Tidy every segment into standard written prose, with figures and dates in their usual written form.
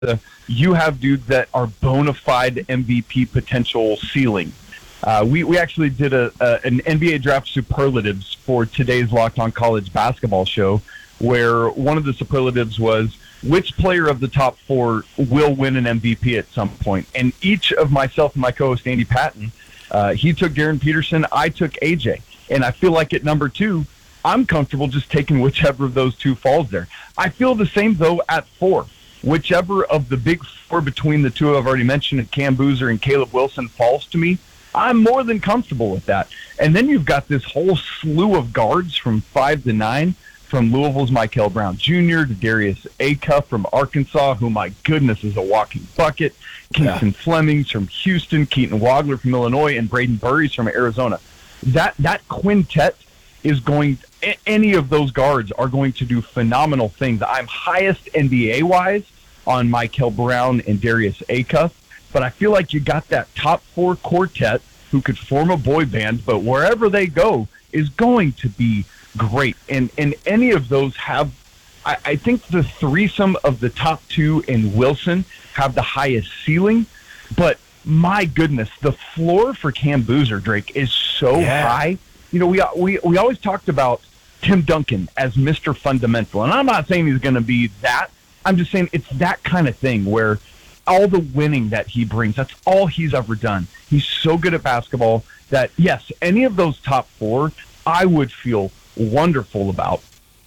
you have dudes that are bona fide MVP potential ceiling. We actually did an NBA draft superlatives for today's Locked On College basketball show, where one of the superlatives was which player of the top four will win an MVP at some point. And each of myself and my co-host Andy Patton, he took Darren Peterson, I took AJ. And I feel like at number 2, I'm comfortable just taking whichever of those two falls there. I feel the same, though, at 4. Whichever of the big 4 between the two I've already mentioned, Cam Boozer and Caleb Wilson, falls to me, I'm more than comfortable with that. And then you've got this whole slew of guards from 5 to 9, from Louisville's Michael Brown Jr. to Darius Acuff from Arkansas, who, my goodness, is a walking bucket. Kingston Flemings from Houston, Keaton Wagler from Illinois, and Braden Burries from Arizona. That quintet is going – any of those guards are going to do phenomenal things. I'm highest NBA-wise on Michael Brown and Darius Acuff, but I feel like you got that top 4 quartet who could form a boy band, but wherever they go is going to be great. And any of those have – I think the threesome of the top 2 in Wilson have the highest ceiling, but – my goodness, the floor for Cam Boozer, Drake, is so high. You know, we always talked about Tim Duncan as Mr. Fundamental, and I'm not saying he's going to be that. I'm just saying it's that kind of thing where all the winning that he brings, that's all he's ever done. He's so good at basketball that, yes, any of those top 4, I would feel wonderful about.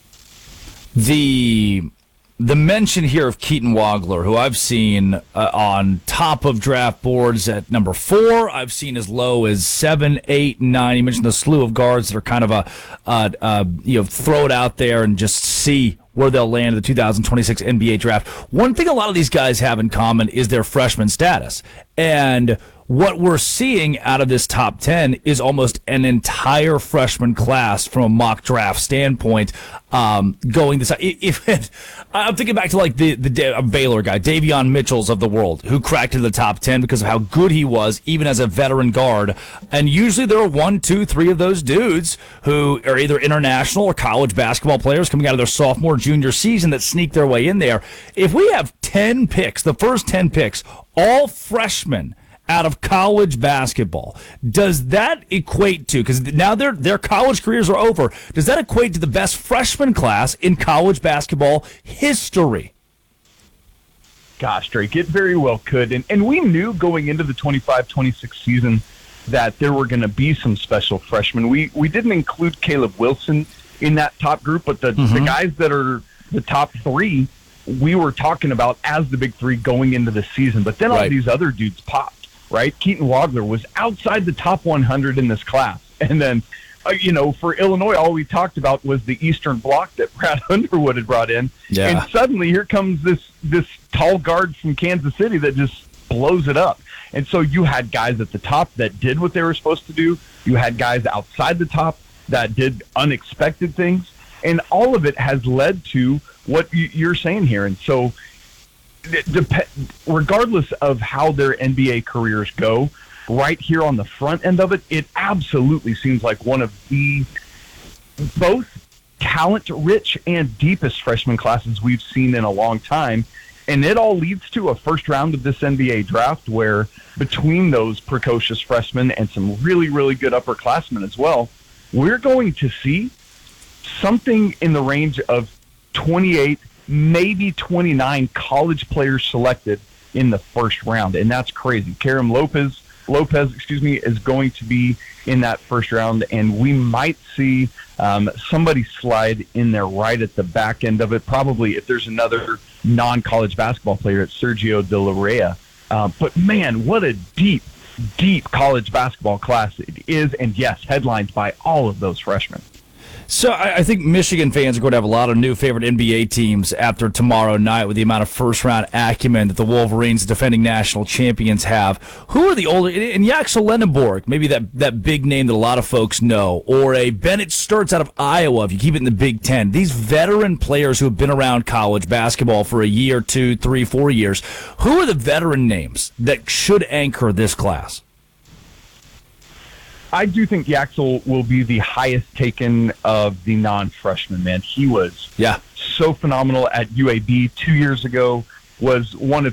The mention here of Keaton Wagler, who I've seen on top of draft boards at number 4. I've seen as low as 7, 8, 9. You mentioned the slew of guards that are kind of throw it out there and just see where they'll land in the 2026 NBA draft. One thing a lot of these guys have in common is their freshman status. And what we're seeing out of this top 10 is almost an entire freshman class from a mock draft standpoint going this. I'm thinking back to like the Baylor guy, Davion Mitchells of the world, who cracked into the top 10 because of how good he was, even as a veteran guard. And usually there are 1, 2, 3 of those dudes who are either international or college basketball players coming out of their sophomore, junior season that sneak their way in there. If we have 10 picks, the first 10 picks, all freshmen out of college basketball, does that equate to, because now their college careers are over, does that equate to the best freshman class in college basketball history? Gosh, Drake, it very well could. And we knew going into the 25-26 season that there were going to be some special freshmen. We didn't include Caleb Wilson in that top group, but the guys that are the top 3, we were talking about as the big 3 going into the season. But then all these other dudes popped. Right? Keaton Wagler was outside the top 100 in this class. And then, for Illinois, all we talked about was the Eastern Bloc that Brad Underwood had brought in. Yeah. And suddenly here comes this tall guard from Kansas City that just blows it up. And so you had guys at the top that did what they were supposed to do. You had guys outside the top that did unexpected things. And all of it has led to what you're saying here. And so regardless of how their NBA careers go, right here on the front end of it, it absolutely seems like one of the both talent-rich and deepest freshman classes we've seen in a long time. And it all leads to a first round of this NBA draft where between those precocious freshmen and some really, really good upperclassmen as well, we're going to see something in the range of 28, maybe 29 college players selected in the first round, and that's crazy. Karim Lopez, is going to be in that first round, and we might see somebody slide in there right at the back end of it. Probably if there's another non-college basketball player, it's Sergio De La Reyna. But man, what a deep college basketball class it is, and yes, headlined by all of those freshmen. So I think Michigan fans are going to have a lot of new favorite NBA teams after tomorrow night with the amount of first-round acumen that the Wolverines, defending national champions, have. Who are the older, and Yaxel Lenneborg, maybe that big name that a lot of folks know, or a Bennett Sturts out of Iowa, if you keep it in the Big Ten. These veteran players who have been around college basketball for a year, 2, 3, 4 years. Who are the veteran names that should anchor this class? I do think Yaxel will be the highest taken of the non-freshmen, man. He was so phenomenal at UAB 2 years ago. was one of